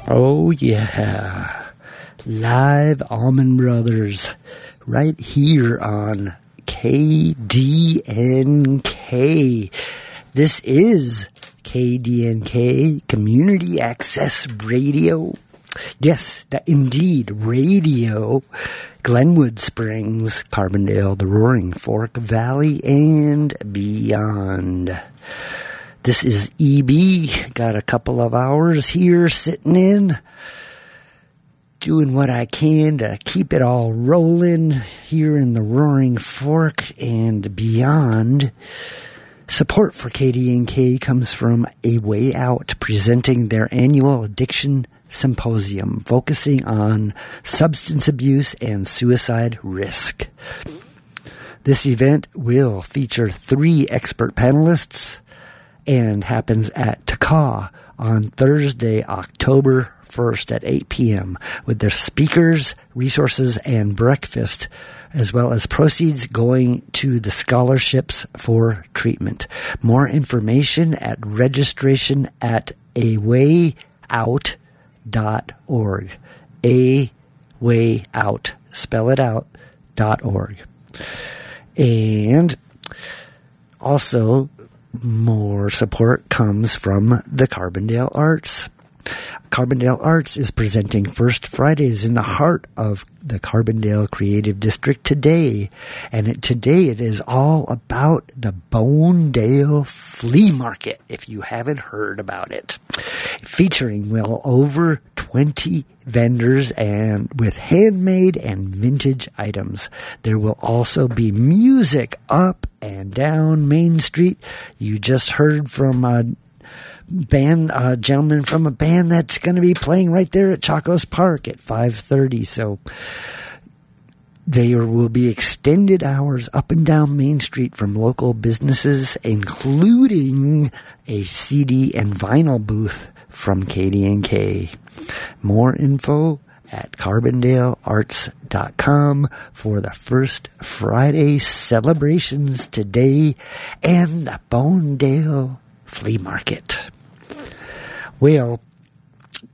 Oh yeah, live Allman Brothers right here on KDNK. This is KDNK Community Access Radio. Yes, indeed, radio. Glenwood Springs, Carbondale, the Roaring Fork Valley, and beyond. This is EB. Got a couple of hours here sitting in, doing what I can to keep it all rolling here in the Roaring Fork and beyond. Support for KDNK comes from A Way Out, presenting their annual Addiction Symposium, focusing on substance abuse and suicide risk. This event will feature 3 expert panelists and happens at Takaw on Thursday, October 1st at 8 p.m. with their speakers, resources, and breakfast, as well as proceeds going to the scholarships for treatment. More information at registration at awayout.org. awayout, spell it out, .org. And also, more support comes from the Carbondale Arts. Carbondale Arts is presenting First Fridays in the heart of the Carbondale Creative District today. And today it is all about the Bonedale Flea Market, if you haven't heard about it. Featuring well over 20 vendors and with handmade and vintage items. There will also be music up and down Main Street. You just heard from a gentleman from a band that's going to be playing right there at Chacos Park at 5:30. So there will be extended hours up and down Main Street from local businesses, including a CD and vinyl booth from KDNK. More info at carbondalearts.com for the First Friday celebrations today and the Bonedale Flea Market. Well,